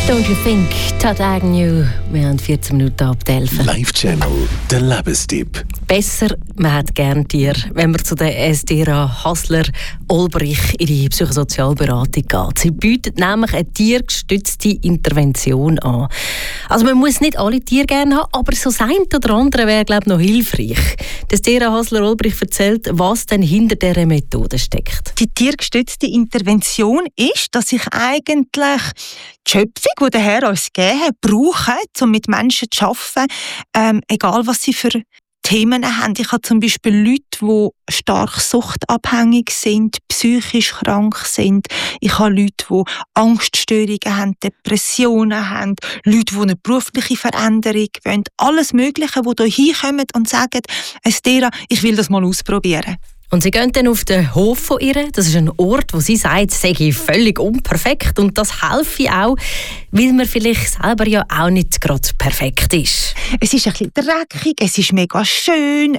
Don't you think? Todd Agnew. Wir haben 14 Minuten ab 11. Live-Channel, der Lebenstipp. Besser, man hat gerne Tiere, wenn man zu der Estera Hasler-Olbrich in die Psychosozialberatung geht. Sie bietet nämlich eine tiergestützte Intervention an. Also man muss nicht alle Tiere gerne haben, aber so das eine oder andere wäre, glaube ich, noch hilfreich. Die Estera Hasler-Olbrich erzählt, was denn hinter dieser Methode steckt. Die tiergestützte Intervention ist, dass ich eigentlich die Schöpfung, die der Herr uns gegeben hat, brauche, um mit Menschen zu arbeiten, egal was sie für Themen haben. Ich habe zum Beispiel Leute, die stark suchtabhängig sind, psychisch krank sind. Ich habe Leute, die Angststörungen haben, Depressionen haben, Leute, die eine berufliche Veränderung wollen. Alles Mögliche, die hier hinkommen und sagen, Estera, ich will das mal ausprobieren. Und sie gehen dann auf den Hof von ihr. Das ist ein Ort, wo sie sagt, sei völlig unperfekt. Und das helfe auch, weil man vielleicht selber ja auch nicht gerade perfekt ist. Es ist ein bisschen dreckig, es ist mega schön,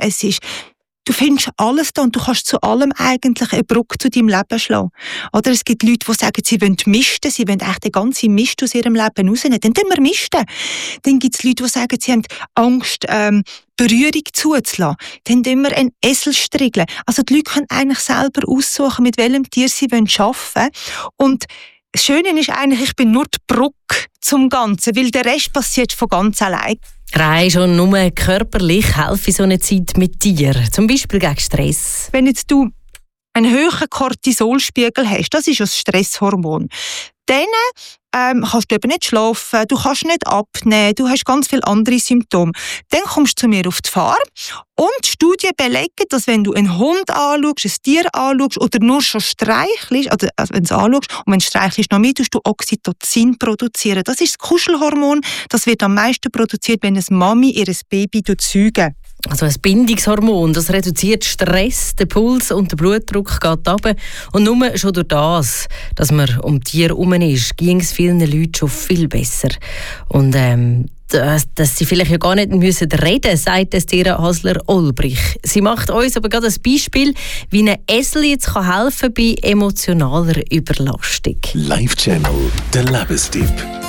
du findest alles da und du kannst zu allem eigentlich eine Brücke zu deinem Leben schlagen. Oder es gibt Leute, die sagen, sie wollen misten, sie wollen echt den ganzen Mist aus ihrem Leben rausnehmen. Dann tun wir misten. Dann gibt es Leute, die sagen, sie haben Angst, Berührung zuzulassen. Dann tun wir einen Esel striegeln. Also die Leute können eigentlich selber aussuchen, mit welchem Tier sie arbeiten wollen. Und das Schöne ist eigentlich, ich bin nur die Brücke zum Ganzen, weil der Rest passiert von ganz allein. Rein schon nur körperlich helfe so eine Zeit mit dir, zum Beispiel gegen Stress. Wenn jetzt du einen hohen Cortisolspiegel hast, das ist das Stresshormon, dann kannst du eben nicht schlafen, du kannst nicht abnehmen, du hast ganz viele andere Symptome. Dann kommst du zu mir auf die Farm und Studien belegen, dass wenn du einen Hund anschaust, ein Tier anschaust oder nur schon streichelst, also wenn du es anschaust, und wenn du streichelst noch mehr, tust du Oxytocin produzieren. Das ist das Kuschelhormon, das wird am meisten produziert, wenn eine Mami ihr Baby zeugt. Also ein Bindungshormon, das reduziert Stress, der Puls und der Blutdruck geht runter. Und nur schon durch das, dass man um Tiere herum ist, ging es vielen Leuten schon viel besser. Und dass sie vielleicht ja gar nicht müssen reden, sagt Estera Hasler-Olbrich. Sie macht uns aber gerade ein Beispiel, wie ein Esel jetzt helfen kann bei emotionaler Überlastung. Live-Channel, der Lebenstipp.